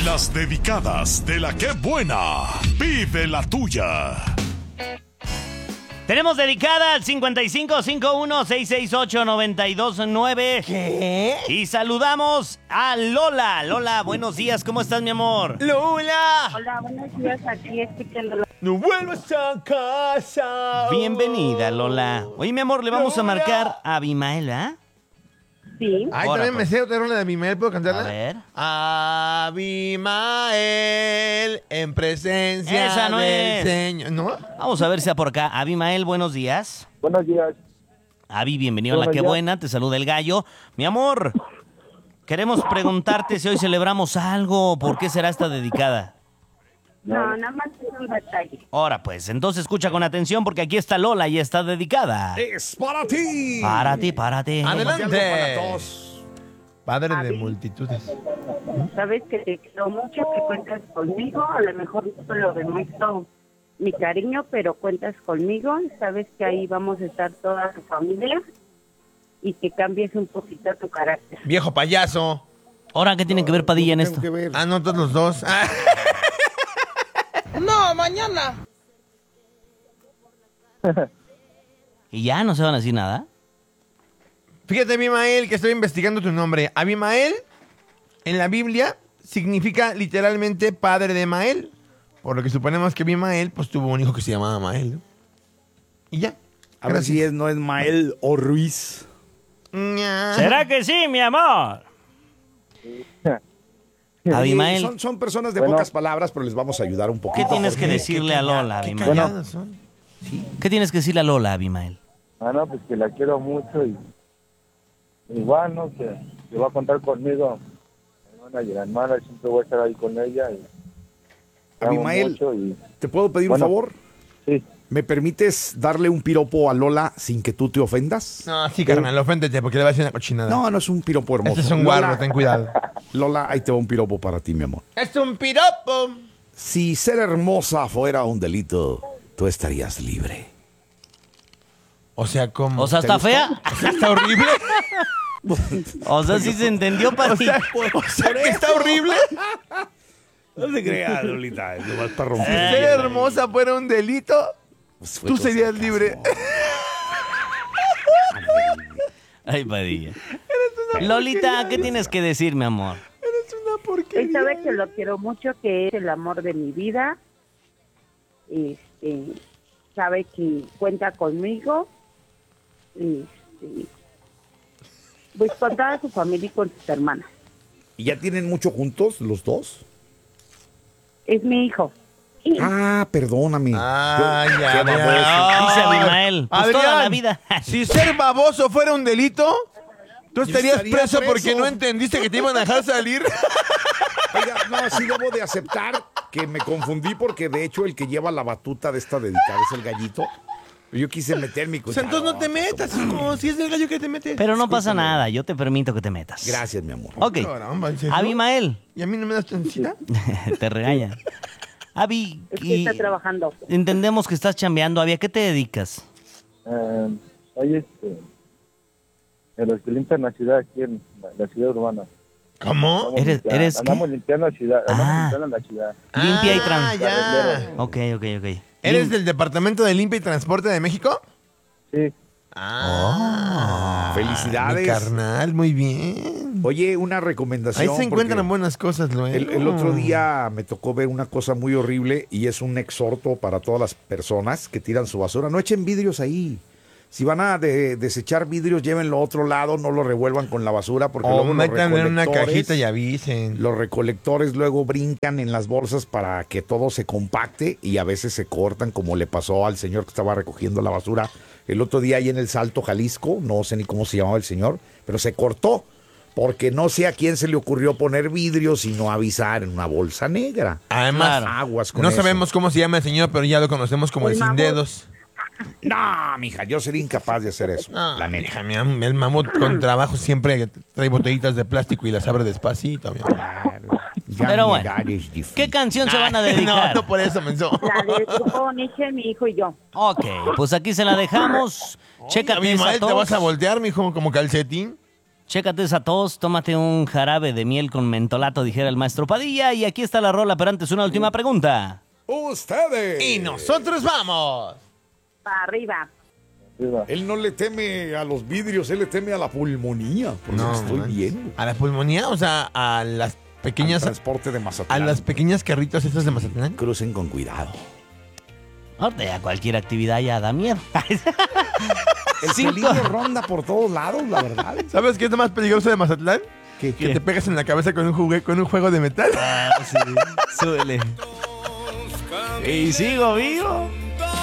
Las dedicadas de la que buena. Vive la tuya. Tenemos dedicada al 5551-668-929. ¿Qué? Y saludamos a Lola. Lola, buenos días. ¿Cómo estás, mi amor? ¡Lola! Hola, buenos días, aquí escuchando. ¡No vuelvas a casa! Bienvenida, Lola. Oye, mi amor, le vamos a marcar a Abimael, ¿ah? Sí, Ay, Ahora, también me pues. sé otra rola de Abimael, ¿puedo cantarla? A ver. Abimael, en presencia Esa no del es. Señor. ¿No? Vamos a ver si por acá. Abimael, buenos días. Buenos días. Avi, bienvenido a La Buenos Que días. Buena. Te saluda el gallo. Mi amor, queremos preguntarte si hoy celebramos algo. ¿Por qué será esta dedicada? no, nada más es un detalle. Ahora pues, entonces escucha con atención porque aquí está Lola y está dedicada. Es para ti. Párate. Adelante. Para todos. Padre de Abi. multitudes. Sabes que te quiero mucho, que cuentas conmigo. A lo mejor no te lo demuestro mi cariño, pero cuentas conmigo. Sabes que ahí vamos a estar toda tu familia y que cambies un poquito tu carácter. Viejo payaso. Ahora, ¿qué tiene que ver Padilla en Tengo esto? que ver. Ah, no, todos los dos. Ah. ¿Y ya no se van a decir nada? Fíjate, Abimael, que estoy investigando tu nombre. Abimael, en la Biblia, significa literalmente padre de Mael. Por lo que suponemos que Abimael, pues tuvo un hijo que se llamaba Mael, ¿no? Y ya. A ver si no es Mael o Ruiz. Ña. ¿Será que sí, mi amor? Abimael, Son personas de Bueno. pocas palabras, pero les vamos a ayudar un ¿qué poquito. tienes que porque- decirle a Lola, Qué Abimael? callados son. ¿Qué tienes que decirle a Lola, Abimael? Ah, no, pues que la quiero mucho y igual, ¿no? Que va a contar conmigo. Hermana y hermana, siempre voy a estar ahí con ella. Y la amo Abimael, mucho y ¿te puedo pedir Bueno. un favor? sí, ¿Me permites darle un piropo a Lola sin que tú te ofendas? No, sí, carnal, oféndete porque le va a decir una cochinada. No, no es un piropo hermoso. Este es un Lola, guarro, ten cuidado. Lola, ahí te va un piropo para ti, mi amor. ¡Es un piropo! Si ser hermosa fuera un delito, tú estarías libre. O sea, ¿cómo? O sea, ¿está fea? O sea, ¿está horrible? O sea, sí se entendió, O Padilla. sea, ¿que está horrible? No te creas, Lolita, es nomás para Si romper. ser hermosa fuera un delito, Pues fue tú todo serías sarcasmo. libre. Ay, Padilla. Lolita, ¿qué tienes que decir, mi amor? Eres una Él porquería. sabe que lo quiero mucho, que es el amor de mi vida. Sabe que cuenta conmigo. Pues con toda su familia y con sus hermanas. ¿Y ya tienen mucho juntos los dos? Es mi hijo. Ah, perdóname. Ah, ya, Qué ya. Dice Abimael, pues Adrián, toda la vida. si ser baboso fuera un delito, tú estarías estaría preso preso. porque no entendiste que te iban a dejar salir. Oiga, no, sí debo de aceptar que me confundí porque de hecho el que lleva la batuta de esta dedicada es el gallito. Yo quise meter mi O sea, cuchara. entonces no te metas, hijo. Si es el gallo que te metes. Pero no pasa nada, yo te permito que te metas. Gracias, mi amor. Ok. Caramba, ¿en serio? Abimael, ¿Y a mí no me das chancita? te regaña. Abi, Es que y está trabajando. entendemos que estás chambeando. Abi, ¿a qué te dedicas? soy de los que limpian la ciudad aquí en la ciudad urbana. ¿Cómo? ¿Eres qué? Andamos limpiando la ciudad, Ah. limpiando la ciudad. Limpia y Ah, trans. ya. Ok. ¿Eres del Departamento de Limpia y Transporte de México? Sí, Ah. Felicidades. Mi carnal, muy bien. Oye, una recomendación. Ahí se encuentran porque buenas cosas, luego. el otro día me tocó ver una cosa muy horrible y es un exhorto para todas las personas que tiran su basura. No echen vidrios ahí. Si van a desechar vidrios, llévenlo a otro lado, no lo revuelvan con la basura porque O luego los metan en una recolectores- cajita y avisen. Los recolectores luego brincan en las bolsas para que todo se compacte y a veces se cortan, como le pasó al señor que estaba recogiendo la basura el otro día ahí en el Salto, Jalisco. No sé ni cómo se llamaba el señor, pero se cortó porque no sé a quién se le ocurrió poner vidrios y no avisar en una bolsa negra. Además, Aguas con no eso. sabemos cómo se llama el señor, pero ya lo conocemos como el sin mamut. dedos. No, mija, yo sería incapaz de hacer eso, No, la neta. hija, el mamut con trabajo siempre trae botellitas de plástico y las abre despacito. Mi amor. Ya Pero mi bueno, edad es difícil. ¿qué canción se van a dedicar? No, no por eso, menso. La del grupo Nietzsche, mi hijo y yo. Ok, pues aquí se la dejamos. Chécate esa Abimael, ¿te tos. vas a voltear, mijo, como calcetín? Chécate esa tos, tómate un jarabe de miel con mentolato, dijera el maestro Padilla. Y aquí está la rola, pero antes una última pregunta. Ustedes. Y nosotros vamos. Para arriba. Arriba. Él no le teme a los vidrios, él le teme a la pulmonía. Por eso estoy manches. viendo. ¿A la pulmonía? O sea, a las Al pequeñas... transporte de A Mazatlán. las pequeñas carritas estas de Mazatlán. Crucen con cuidado. Ahorita ya cualquier actividad ya da miedo. El peligro ronda por todos lados, la verdad. ¿Sabes qué es lo más peligroso de Mazatlán? ¿Qué? Que te pegas en la cabeza con un juego de metal. Ah, sí, súbele. Y sigo vivo.